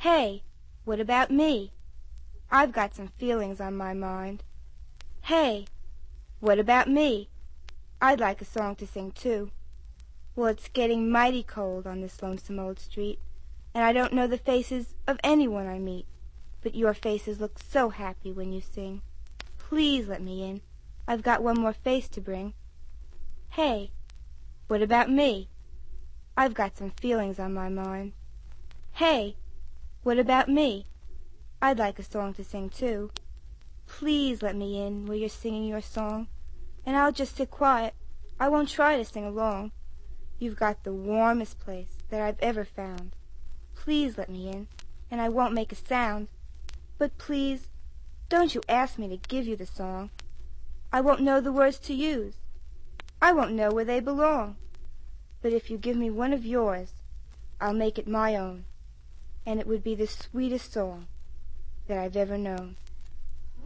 Hey, what about me? I've got some feelings on my mind. Hey, what about me? I'd like a song to sing too. Well, it's getting mighty cold on this lonesome old street, and I don't know the faces of anyone I meet, but your faces look so happy when you sing. Please let me in. I've got one more face to bring. Hey, what about me? I've got some feelings on my mind. Hey, what about me? I'd like a song to sing too. Please let me in where you're singing your song, and I'll just sit quiet. I won't try to sing along. You've got the warmest place that I've ever found. Please let me in, and I won't make a sound. But please, don't you ask me to give you the song. I won't know the words to use. I won't know where they belong. But if you give me one of yours, I'll make it my own, and it would be the sweetest song that I've ever known.